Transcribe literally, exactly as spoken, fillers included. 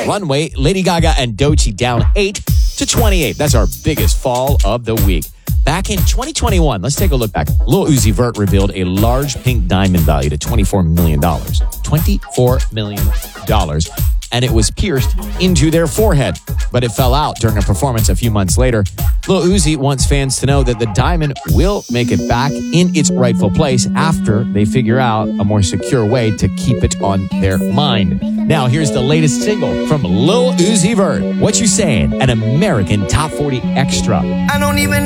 Runway, Lady Gaga and Doechii down eight to twenty-eight. That's our biggest fall of the week. Back in twenty twenty-one, let's take a look back. Lil Uzi Vert revealed a large pink diamond valued at twenty-four million dollars. twenty-four million dollars. And it was pierced into their forehead, but it fell out during a performance a few months later. Lil Uzi wants fans to know that the diamond will make it back in its rightful place after they figure out a more secure way to keep it on their mind. Now, here's the latest single from Lil Uzi Vert. What You Saying? An American Top forty Extra. I don't even know